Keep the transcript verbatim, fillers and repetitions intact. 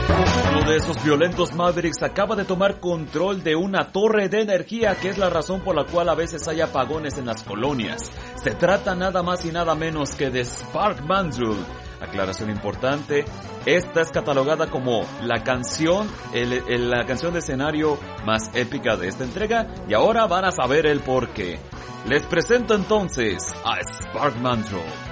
Uno de esos violentos Mavericks acaba de tomar control de una torre de energía, que es la razón por la cual a veces hay apagones en las colonias. Se trata nada más y nada menos que de Spark Mandrill. Aclaración importante, esta es catalogada como la canción, el, el, la canción de escenario más épica de esta entrega, y ahora van a saber el porqué. Les presento entonces a Spark Mandrill.